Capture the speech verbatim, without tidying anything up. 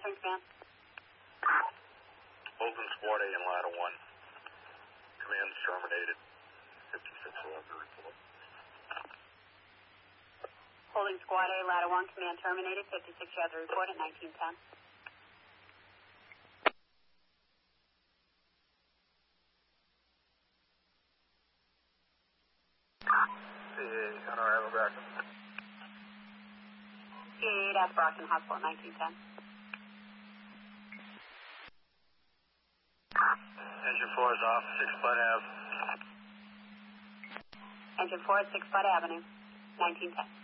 Return command. Open Squad A and Ladder one. Command is terminated. fifty-six eleven report. Holding Squad A, Ladder one, command terminated. fifty-six, you have the report at nineteen ten. C eight on arrival, Brockton. C eight at Brockton Hospital, nineteen ten. Engine four is off, six Bud Ave. Engine four at six Bud Avenue, nineteen ten.